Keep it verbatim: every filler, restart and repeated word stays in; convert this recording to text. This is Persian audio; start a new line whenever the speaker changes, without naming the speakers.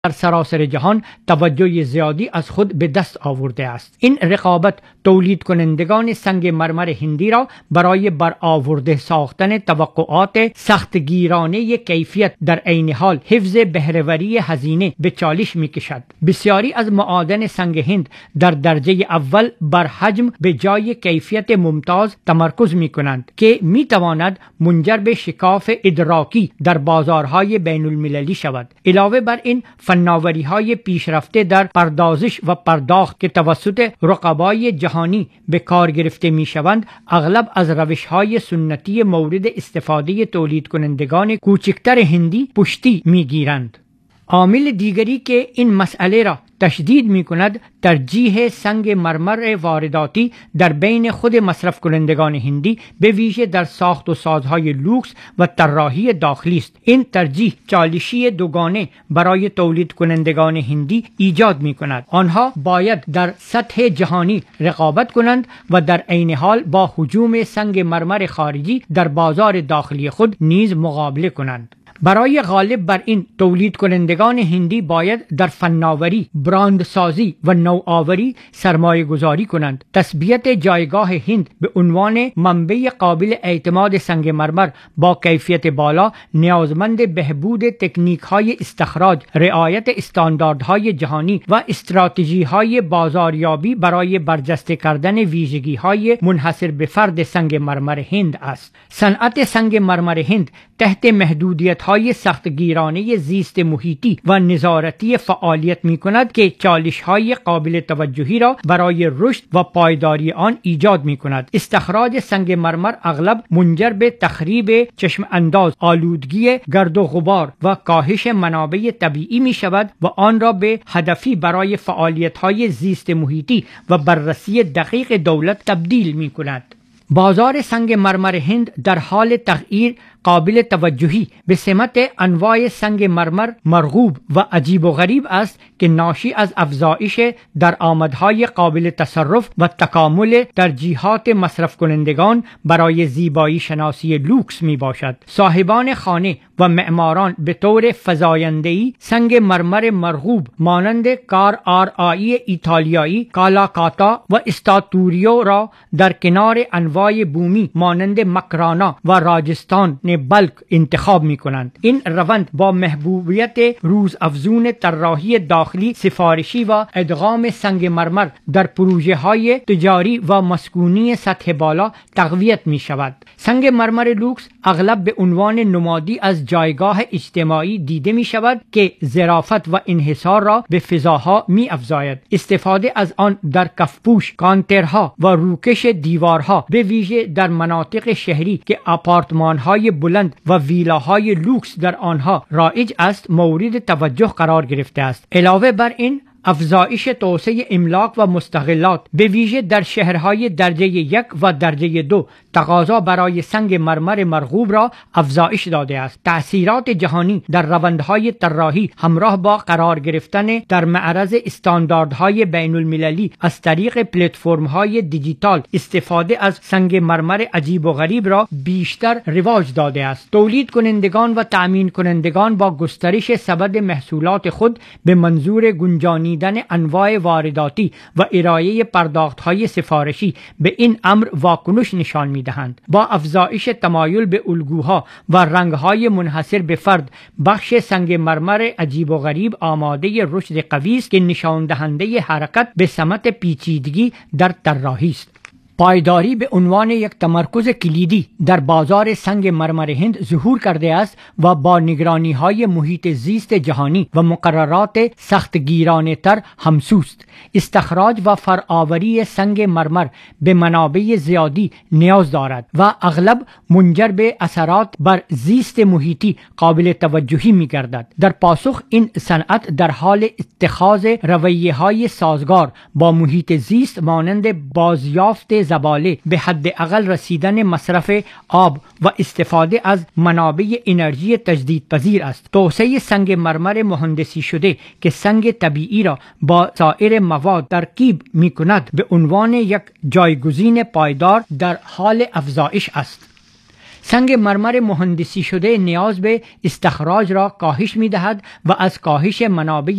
در سراسر جهان توجه زیادی از خود به دست آورده است. این رقابت تولید کنندگان سنگ مرمر هندی را برای برآورده ساختن توقعات سختگیرانه کیفیت در عین حال حفظ بهره‌وری هزینه به چالش می کشد. بسیاری از معادن سنگ هند در درجه اول بر حجم به جای کیفیت ممتاز تمرکز می کنند که می تواند منجر به شکاف ادراکی در بازارهای بین المللی شود. علاوه بر این، فناوری های پیشرفته در پردازش و پرداخت که توسط رقبای جهانی به کار گرفته می شوند اغلب از روش های سنتی مورد استفاده تولید کنندگان کوچکتر هندی پشتی می گیرند. عامل دیگری که این مسئله را تشدید می کند ترجیح سنگ مرمر وارداتی در بین خود مصرف کنندگان هندی به ویژه در ساخت و سازهای لوکس و طراحی داخلی است. این ترجیح چالشی دوگانه برای تولید کنندگان هندی ایجاد می کند. آنها باید در سطح جهانی رقابت کنند و در عین حال با هجوم سنگ مرمر خارجی در بازار داخلی خود نیز مقابله کنند. برای غالب بر این، تولید کنندگان هندی باید در فناوری، براندسازی و نوآوری سرمایه گذاری کنند. تثبیت جایگاه هند به عنوان منبع قابل اعتماد سنگ مرمر با کیفیت بالا نیازمند بهبود تکنیک های استخراج، رعایت استانداردهای جهانی و استراتژی های بازاریابی برای برجسته کردن ویژگی های منحصر به فرد سنگ مرمر هند است. صنعت سنگ مرمر هند تحت محدودیت های سختگیرانه زیست محیطی و نظارتی فعالیت می کند که چالش های قابل توجهی را برای رشد و پایداری آن ایجاد می کند. استخراج سنگ مرمر اغلب منجر به تخریب چشم انداز، آلودگی گرد و غبار و کاهش منابع طبیعی می شود و آن را به هدفی برای فعالیت های زیست محیطی و بررسی دقیق دولت تبدیل می کند. بازار سنگ مرمر هند در حال تغییر قابل توجهی به سمت انواع سنگ مرمر مرغوب و عجیب و غریب است که ناشی از افزایش درآمدهای قابل تصرف و تکامل ترجیحات مصرف کنندگان برای زیبایی شناسی لوکس می باشد. صاحبان خانه و معماران به طور فزاینده‌ای سنگ مرمر مرغوب مانند کار آر آی ایتالیایی، کالاکاتا و استاتوریو را در کنار انواع بومی مانند مکرانا و راجستان بلک انتخاب می کنند. این روند با محبوبیت روزافزون طراحی داخلی سفارشی و ادغام سنگ مرمر در پروژه های تجاری و مسکونی سطح بالا تقویت می شود. سنگ مرمر لوکس اغلب به عنوان نمادی از جایگاه اجتماعی دیده می شود که ظرافت و انحصار را به فضاها می افزاید. استفاده از آن در کفپوش، کانترها و روکش دیوارها به ویژه در مناطق شهری که آپارتمان های بلند و ویلاهای لوکس در آنها رایج است مورد توجه قرار گرفته است. علاوه بر این، افزایش توسعه املاک و مستغلات به ویژه در شهرهای درجه یک و درجه دو تقاضا برای سنگ مرمر مرغوب را افزایش داده است. تأثیرات جهانی در روندهای طراحی همراه با قرار گرفتن در معرض استانداردهای بین المللی از طریق پلتفرم‌های دیجیتال استفاده از سنگ مرمر عجیب و غریب را بیشتر رواج داده است. تولید کنندگان و تأمین کنندگان با گسترش سبد محصولات خود به منظور گنجانی انواع وارداتی و ارائه پرداخت‌های سفارشی به این امر واکنش نشان می‌دهند. با افزایش تمایل به الگوها و رنگ‌های منحصر به فرد، بخش سنگ مرمر عجیب و غریب آماده رشد قوی است که نشان دهنده حرکت به سمت پیچیدگی در طراحی است. پایداری به عنوان یک تمرکز کلیدی در بازار سنگ مرمر هند ظهور کرده است و با نگرانی‌های محیط زیست جهانی و مقررات سختگیرانه تر همسوست. استخراج و فرآوری سنگ مرمر به منابع زیادی نیاز دارد و اغلب منجر به اثرات بر زیست محیطی قابل توجهی می گردد. در پاسخ، این صنعت در حال اتخاذ رویه‌های سازگار با محیط زیست مانند بازیافت زباله، به حد اقل رسیدن مصرف آب و استفاده از منابع انرژی تجدیدپذیر است. توسعه سنگ مرمر مهندسی شده که سنگ طبیعی را با سایر مواد ترکیب می کند به عنوان یک جایگزین پایدار در حال افزایش است. سنگ مرمر مهندسی شده نیاز به استخراج را کاهش می دهد و از کاهش منابع